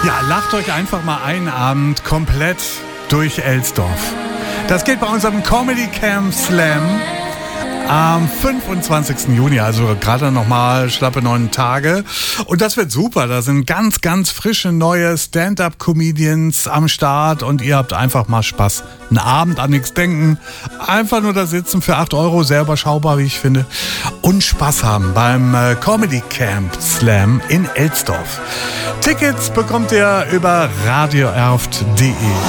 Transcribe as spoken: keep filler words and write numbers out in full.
Ja, lacht euch einfach mal einen Abend komplett durch Elsdorf. Das geht bei unserem Comedy Camp Slam am fünfundzwanzigsten Juni, also gerade nochmal schlappe neun Tage. Und das wird super. Da sind ganz, ganz frische neue Stand-Up-Comedians am Start und ihr habt einfach mal Spaß. Einen Abend an nichts denken, einfach nur da sitzen für acht Euro, sehr überschaubar, wie ich finde. Und Spaß haben beim äh, Comedy Camp Slam in Elsdorf. Tickets bekommt ihr über radioerft punkt de.